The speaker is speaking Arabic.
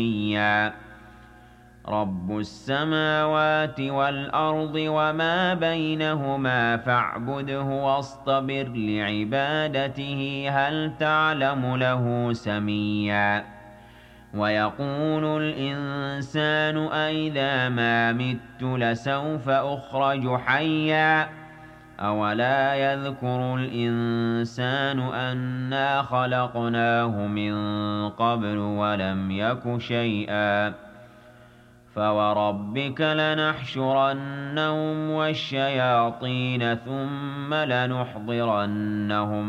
رب السماوات والأرض وما بينهما فاعبده واصطبر لعبادته هل تعلم له سميا ويقول الإنسان أإذا ما مت لسوف أخرج حيا أولا يذكر الإنسان أنا خلقناه من قبل ولم يك شيئا فوربك لنحشرنهم والشياطين ثم لنحضرنهم